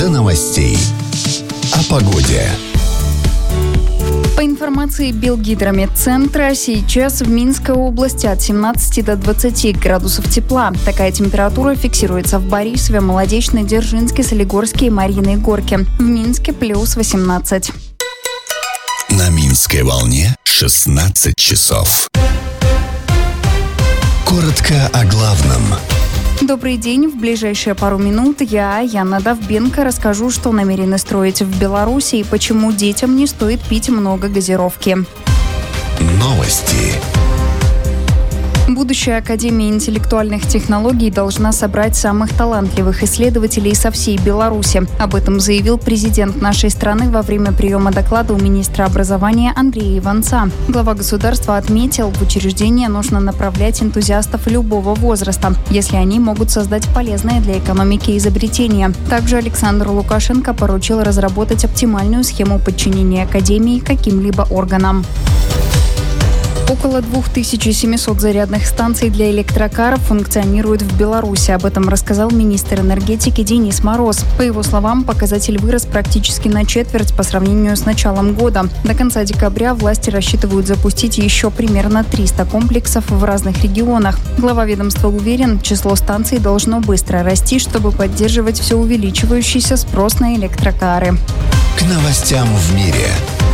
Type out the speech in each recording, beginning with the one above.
до новостей. О погоде. По информации Белгидрометцентра, сейчас в Минской области от 17 до 20 градусов тепла. Такая температура фиксируется в Борисове, Молодечной, Дзержинске, Солигорске и Марьиной Горке. В Минске плюс 18. На Минской волне 16 часов. Коротко о главном. Добрый день. В ближайшие пару минут я, Яна Довбенко, расскажу, что намерены строить в Беларуси и почему детям не стоит пить много газировки. Новости. Будущая Академия интеллектуальных технологий должна собрать самых талантливых исследователей со всей Беларуси. Об этом заявил президент нашей страны во время приема доклада у министра образования Андрея Иванца. Глава государства отметил, в учреждение нужно направлять энтузиастов любого возраста, если они могут создать полезное для экономики изобретение. Также Александр Лукашенко поручил разработать оптимальную схему подчинения Академии каким-либо органам. Около 2700 зарядных станций для электрокаров функционируют в Беларуси. Об этом рассказал министр энергетики Денис Мороз. По его словам, показатель вырос практически на четверть по сравнению с началом года. До конца декабря власти рассчитывают запустить еще примерно 300 комплексов в разных регионах. Глава ведомства уверен, число станций должно быстро расти, чтобы поддерживать все увеличивающийся спрос на электрокары. К новостям в мире.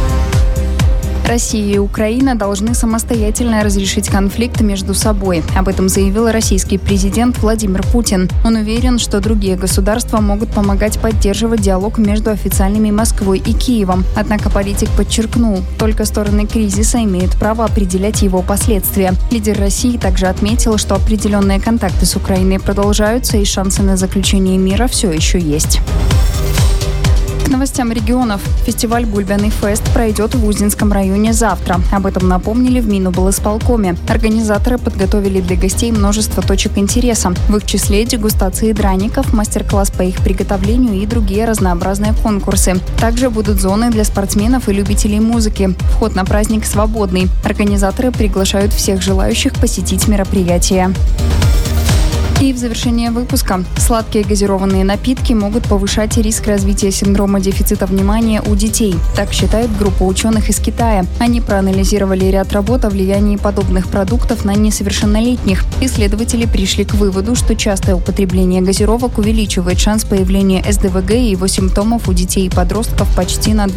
Россия и Украина должны самостоятельно разрешить конфликт между собой. Об этом заявил российский президент Владимир Путин. Он уверен, что другие государства могут помогать поддерживать диалог между официальными Москвой и Киевом. Однако политик подчеркнул, только стороны кризиса имеют право определять его последствия. Лидер России также отметил, что определенные контакты с Украиной продолжаются и шансы на заключение мира все еще есть. К новостям регионов. Фестиваль «Гульбиный фест» пройдет в Узденском районе завтра. Об этом напомнили в Миноблсполкоме. Организаторы подготовили для гостей множество точек интереса. В их числе дегустации драников, мастер-класс по их приготовлению и другие разнообразные конкурсы. Также будут зоны для спортсменов и любителей музыки. Вход на праздник свободный. Организаторы приглашают всех желающих посетить мероприятие. И в завершение выпуска. Сладкие газированные напитки могут повышать риск развития синдрома дефицита внимания у детей. Так считает группа ученых из Китая. Они проанализировали ряд работ о влиянии подобных продуктов на несовершеннолетних. Исследователи пришли к выводу, что частое употребление газировок увеличивает шанс появления СДВГ и его симптомов у детей и подростков почти на